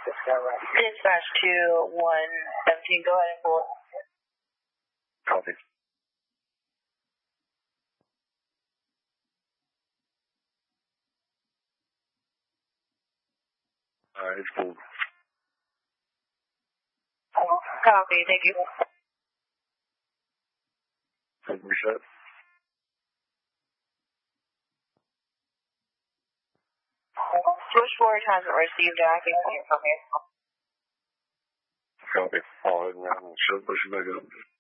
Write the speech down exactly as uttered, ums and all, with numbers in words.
Dispatch to one seventeen, go ahead and pull it. Copy. Alright, it's pulled. Copy, thank you. Reset. Switchboard hasn't received anything from you. Copy. I'll head around and shut push it back up.